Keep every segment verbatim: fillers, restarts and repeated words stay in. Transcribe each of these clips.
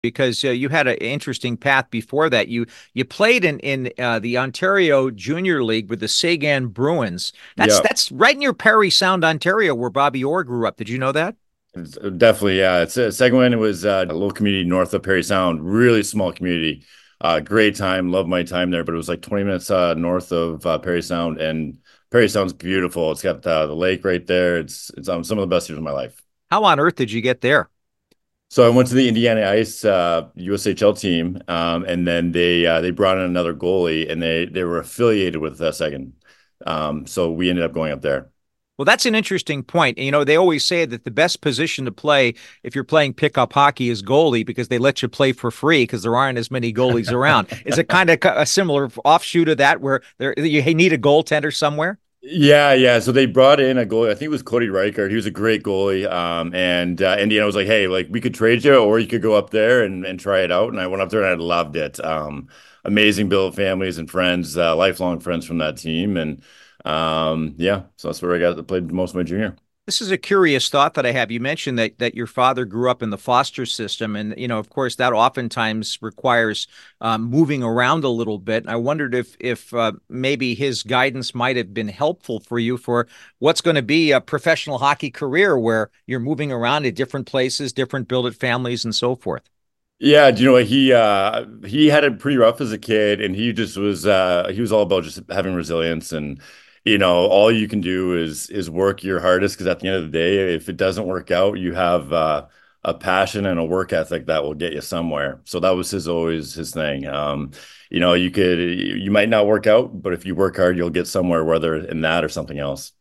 because uh, you had an interesting path before that. You you played in in uh, the Ontario Junior League with the Sagan Bruins. That's Yeah, that's right near Parry Sound, Ontario, where Bobby Orr grew up. Did you know that? it's, uh, definitely. Yeah, it's uh, Seguin was uh, a little community north of Parry Sound, really small community. Uh, great time, love my time there. But it was like twenty minutes uh, north of uh, Parry Sound, and Parry Sound's beautiful. It's got uh, the lake right there. It's it's um, some of the best years of my life. How on earth did you get there? So I went to the Indiana Ice uh, U S H L team, um, and then they uh, they brought in another goalie, and they they were affiliated with uh, Seguin. Um, so we ended up going up there. Well, that's an interesting point. You know, they always say that the best position to play if you're playing pickup hockey is goalie because they let you play for free because there aren't as many goalies around. Is it kind of a similar offshoot of that where there you need a goaltender somewhere? Yeah, yeah. So they brought in a goalie. I think it was Cody Reichert. He was a great goalie. Um, and uh, Indiana was like, "Hey, like we could trade you, or you could go up there and, and try it out." And I went up there and I loved it. Um, amazing build families and friends, uh, lifelong friends from that team. And um, yeah, so that's where I got to play most of my junior. This is a curious thought that I have. You mentioned that that your father grew up in the foster system, and you know, of course, that oftentimes requires um, moving around a little bit. And I wondered if if uh, maybe his guidance might have been helpful for you for what's going to be a professional hockey career, where you're moving around to different places, different built families, and so forth. Yeah, do you know what he uh he had it pretty rough as a kid, and he just was uh he was all about just having resilience. And you know all you can do is is work your hardest, because at the end of the day, if it doesn't work out, you have uh a passion and a work ethic that will get you somewhere. So that was his always his thing. Um you know you could you might not work out, but if you work hard, you'll get somewhere, whether in that or something else.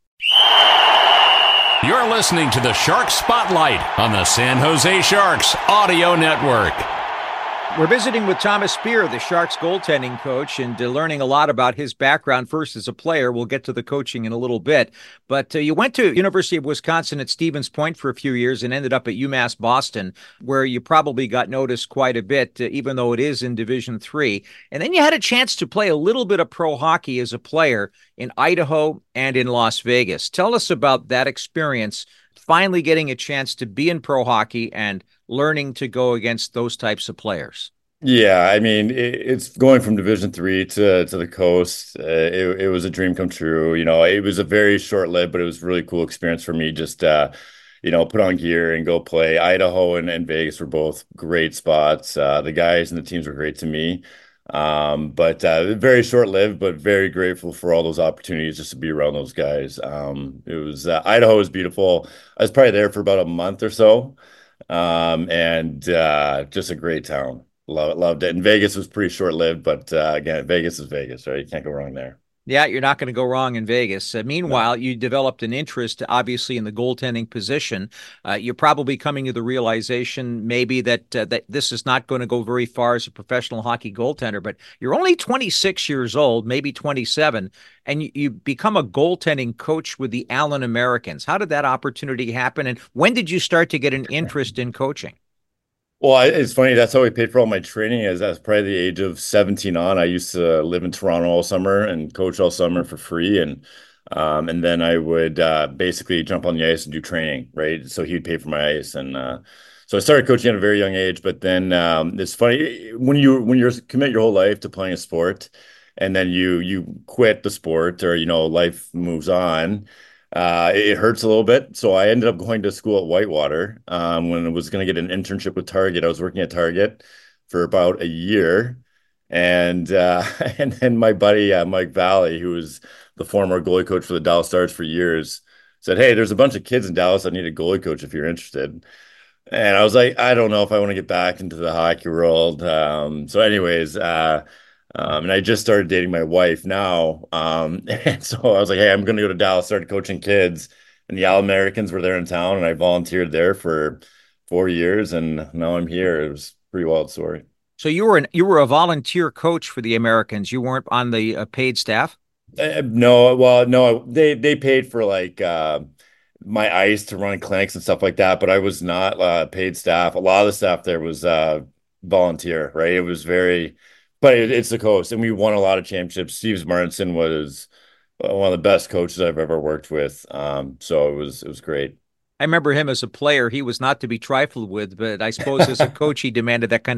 You're listening to the Shark Spotlight on the San Jose Sharks Audio Network. We're visiting with Thomas Speer, the Sharks goaltending coach, and uh, learning a lot about his background first as a player. We'll get to the coaching in a little bit. But uh, you went to University of Wisconsin at Stevens Point for a few years and ended up at UMass Boston, where you probably got noticed quite a bit, uh, even though it is in Division Three. And then you had a chance to play a little bit of pro hockey as a player in Idaho and in Las Vegas. Tell us about that experience, finally getting a chance to be in pro hockey and learning to go against those types of players. Yeah, I mean, it, it's going from Division Three to to the coast. Uh, it it was a dream come true. You know, it was a very short lived, but it was a really cool experience for me. Just uh, you know, put on gear and go play. Idaho and, and Vegas were both great spots. Uh, the guys and the teams were great to me. Um, but uh, very short lived, but very grateful for all those opportunities just to be around those guys. Um, it was uh, Idaho was beautiful. I was probably there for about a month or so. Um, and uh, just a great town. Love it, loved it. And Vegas was pretty short-lived, but uh, again, Vegas is Vegas, right? You can't go wrong there. Yeah, you're not going to go wrong in Vegas. Uh, No. meanwhile, you developed an interest, obviously, in the goaltending position. Uh, you're probably coming to the realization, maybe that uh, that this is not going to go very far as a professional hockey goaltender. But you're only twenty-six years old, maybe twenty-seven, and you, you become a goaltending coach with the Allen Americans. How did that opportunity happen, and when did you start to get an interest in coaching? Well, I, it's funny. That's how I paid for all my training. As I was probably the age of seventeen on. I used to live in Toronto all summer and coach all summer for free. And um, and then I would uh, basically jump on the ice and do training, right? So he would pay for my ice. And uh, so I started coaching at a very young age. But then um, it's funny when you when you're commit your whole life to playing a sport, and then you you quit the sport, or you know life moves on. Uh, it hurts a little bit. So I ended up going to school at Whitewater um, when I was going to get an internship with Target. I was working at Target for about a year. And uh, and then my buddy uh, Mike Valley, who was the former goalie coach for the Dallas Stars for years, said, "Hey, there's a bunch of kids in Dallas that need a goalie coach if you're interested." And I was like, I don't know if I want to get back into the hockey world. Um, so, anyways, uh, um, and I just started dating my wife now. Um, and so I was like, hey, I'm going to go to Dallas, started coaching kids. And the All Americans were there in town, and I volunteered there for four years. And now I'm here. It was a pretty wild story. So you were an you were a volunteer coach for the Americans. You weren't on the uh, paid staff. Uh, no, well, no, they they paid for like uh, my ice to run clinics and stuff like that, but I was not uh, paid staff. A lot of the staff there was uh, volunteer, right? It was very, but it, it's the coast, and we won a lot of championships. Steve Martinson was uh, one of the best coaches I've ever worked with. Um, so it was it was great. I remember him as a player. He was not to be trifled with, but I suppose as a coach, he demanded that kind of